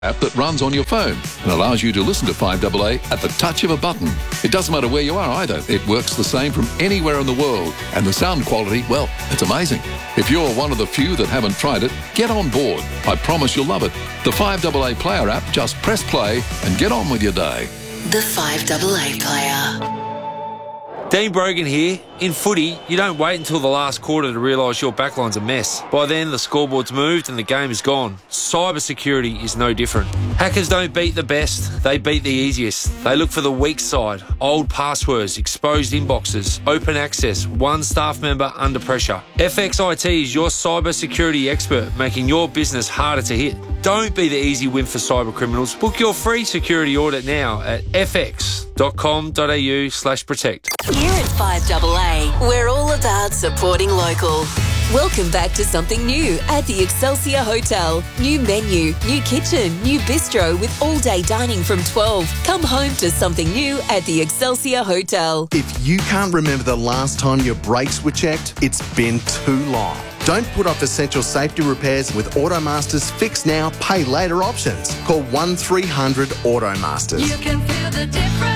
app that runs on your phone and allows you to listen to 5AA at the touch of a button. It doesn't matter where you are either. It works the same from anywhere in the world. And the sound quality, well, it's amazing. If you're one of the few that haven't tried it, get on board. I promise you'll love it. The 5AA Player app, just press play and get on with your day. The 5AA Player. Dean Brogan here. In footy, you don't wait until the last quarter to realise your backline's a mess. By then, the scoreboard's moved and the game is gone. Cybersecurity is no different. Hackers don't beat the best, they beat the easiest. They look for the weak side, old passwords, exposed inboxes, open access, one staff member under pressure. FXIT is your cybersecurity expert, making your business harder to hit. Don't be the easy win for cyber criminals. Book your free security audit now at fx.com.au/protect. Here at 5AA, we're all about supporting local. Welcome back to something new at the Excelsior Hotel. New menu, new kitchen, new bistro with all-day dining from 12. Come home to something new at the Excelsior Hotel. If you can't remember the last time your brakes were checked, it's been too long. Don't put off essential safety repairs with Automasters Fix Now, Pay Later options. Call 1300 Automasters. You can feel the difference.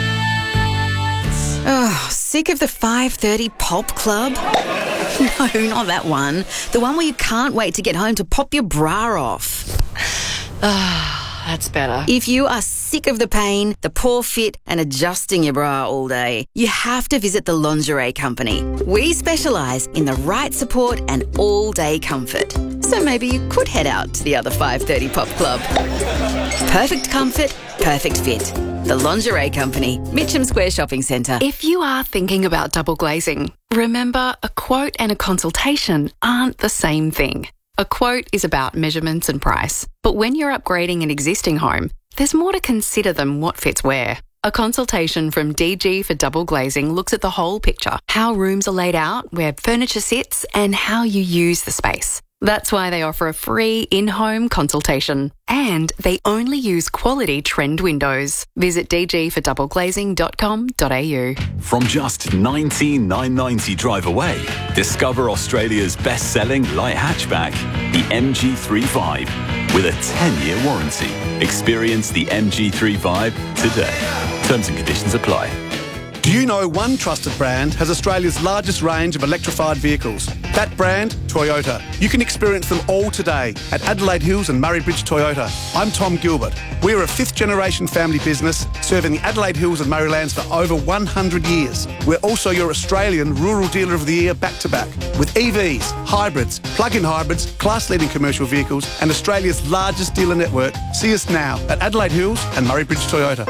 Oh, sick of the 5:30 pop club? No, not that one. The one where you can't wait to get home to pop your bra off. That's better. If you are sick of the pain, the poor fit and adjusting your bra all day, you have to visit the Lingerie Company. We specialise in the right support and all-day comfort. So maybe you could head out to the other 5:30 pop club. Perfect comfort, perfect fit. The Lingerie Company, Mitcham Square Shopping Centre. If you are thinking about double glazing, remember a quote and a consultation aren't the same thing. A quote is about measurements and price, but when you're upgrading an existing home, there's more to consider than what fits where. A consultation from DG for Double Glazing looks at the whole picture, how rooms are laid out, where furniture sits, and how you use the space. That's why they offer a free in-home consultation. And they only use quality trend windows. Visit dgfordoubleglazing.com.au. From just $19,990 drive away, discover Australia's best-selling light hatchback, the MG3 with a 10-year warranty. Experience the MG3 today. Terms and conditions apply. Do you know one trusted brand has Australia's largest range of electrified vehicles? That brand, Toyota. You can experience them all today at Adelaide Hills and Murray Bridge Toyota. I'm Tom Gilbert. We're a fifth-generation family business serving the Adelaide Hills and Murraylands for over 100 years. We're also your Australian Rural Dealer of the Year back-to-back with EVs, hybrids, plug-in hybrids, class-leading commercial vehicles and Australia's largest dealer network. See us now at Adelaide Hills and Murray Bridge Toyota.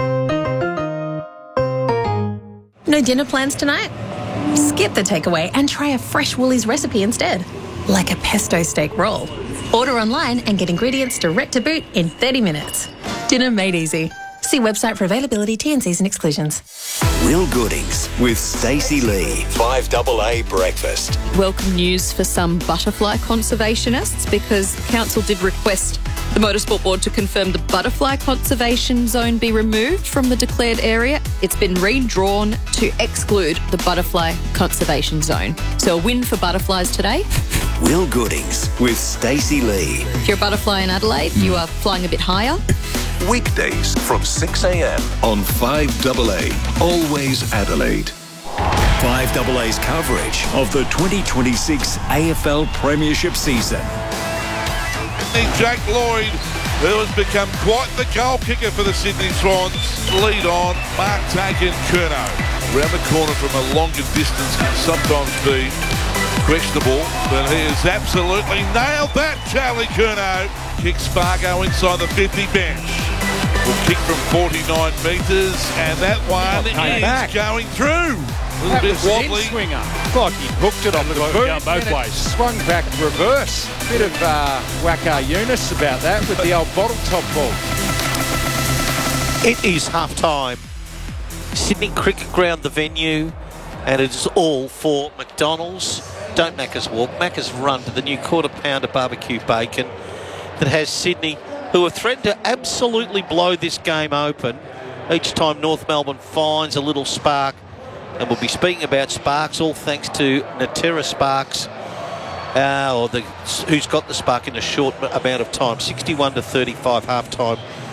No dinner plans tonight? Skip the takeaway and try a fresh Woolies recipe instead, like a pesto steak roll. Order online and get ingredients direct to boot in 30 minutes. Dinner made easy. See website for availability, T&Cs and exclusions. Will Goodings with Stacey Lee. 5AA Breakfast. Welcome news for some butterfly conservationists because Council did request the Motorsport Board to confirm the butterfly conservation zone be removed from the declared area. It's been redrawn to exclude the butterfly conservation zone. So a win for butterflies today. Will Goodings with Stacey Lee. If you're a butterfly in Adelaide, you are flying a bit higher. Weekdays from 6 a.m. on 5AA. Always Adelaide. 5AA's coverage of the 2026 AFL Premiership season. Jack Lloyd, who has become quite the goal kicker for the Sydney Swans, lead on. Mark Taken, Curnow. Around the corner from a longer distance can sometimes be questionable, but he has absolutely nailed that. Charlie Curnow kicks Spargo inside the 50 bench. Will kick from 49 metres, and that one is going through. A little bit wobbly. Swinger. Like he hooked it on the boot. Both ways. Swung back reverse. Bit of Waka Eunice about that with the old bottle top ball. It is half time. Sydney Cricket Ground, the venue, and it is all for McDonald's. Don't Macca's walk. Macca's run to the new quarter pounder barbecue bacon that has Sydney, who have threatened to absolutely blow this game open each time North Melbourne finds a little spark. And we'll be speaking about sparks, all thanks to Natera Sparks. or who's got the spark in a short amount of time. 61 to 35 half time